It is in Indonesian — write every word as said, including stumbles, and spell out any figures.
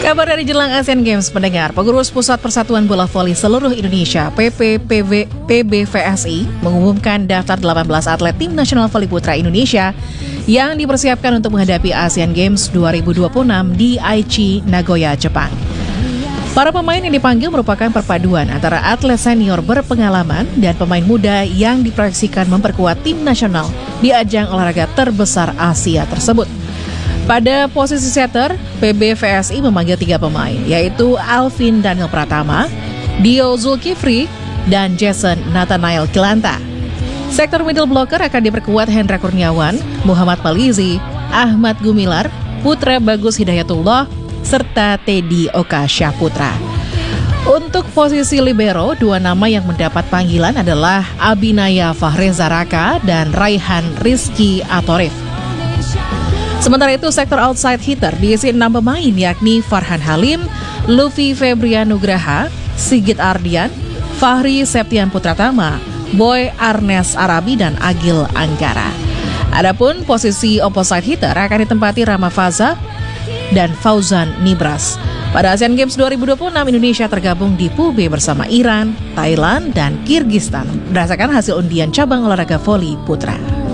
Kabar dari jelang Asian Games, pendengar. Pengurus Pusat Persatuan Bola Voli Seluruh Indonesia P P P B V S I mengumumkan daftar delapan belas atlet Tim Nasional Voli Putra Indonesia yang dipersiapkan untuk menghadapi Asian Games dua ribu dua puluh enam di Aichi, Nagoya, Jepang. Para pemain yang dipanggil merupakan perpaduan antara atlet senior berpengalaman dan pemain muda yang diproyeksikan memperkuat tim nasional di ajang olahraga terbesar Asia tersebut. Pada posisi setter, P B V S I memanggil tiga pemain, yaitu Alvin Daniel Pratama, Dio Zulkifli, dan Jason Nathanael Kilanta. Sektor middle blocker akan diperkuat Hendra Kurniawan, Muhammad Malizi, Ahmad Gumilar, Putra Bagus Hidayatullah, serta Teddy Oka Syahputra. Untuk posisi libero, dua nama yang mendapat panggilan adalah Abinaya Fahreza Raka dan Raihan Rizky Atorif. Sementara itu, sektor outside hitter diisi enam pemain, yakni Farhan Halim, Luffy Febrian Nugraha, Sigit Ardian, Fahri Septian Putratama, Boy Arnes Arabi, dan Agil Anggara. Adapun posisi opposite hitter akan ditempati Rama Faza dan Fauzan Nibras. Pada Asian Games dua ribu dua puluh enam, Indonesia tergabung di Pool B bersama Iran, Thailand, dan Kirgistan berdasarkan hasil undian cabang olahraga voli putra.